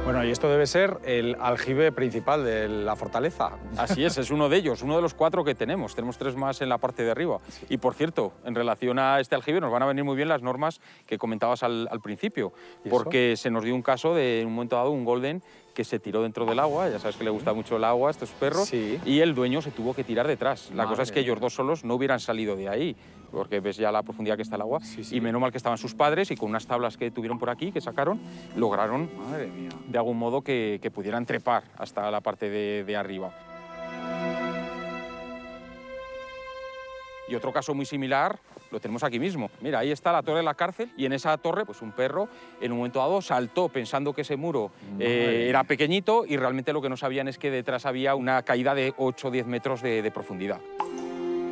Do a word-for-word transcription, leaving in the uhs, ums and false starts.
Bueno, y esto debe ser el aljibe principal de la fortaleza. Así es, es uno de ellos, uno de los cuatro que tenemos. Tenemos tres más en la parte de arriba. Sí. Y, por cierto, en relación a este aljibe nos van a venir muy bien las normas que comentabas al, al principio, porque se nos dio un caso de, en un momento dado, un golden que se tiró dentro del agua, ya sabes que le gusta mucho el agua a estos perros, sí. y el dueño se tuvo que tirar detrás. La Madre cosa es que mía. ellos dos solos no hubieran salido de ahí, porque ves ya la profundidad que está el agua, sí, sí. y menos mal que estaban sus padres y con unas tablas que tuvieron por aquí, que sacaron, lograron Madre mía. de algún modo que, que pudieran trepar hasta la parte de, de arriba. Y otro caso muy similar lo tenemos aquí mismo. Mira, ahí está la torre de la cárcel y en esa torre, pues un perro en un momento dado saltó pensando que ese muro eh, era pequeñito y realmente lo que no sabían es que detrás había una caída de ocho o diez metros de, de profundidad.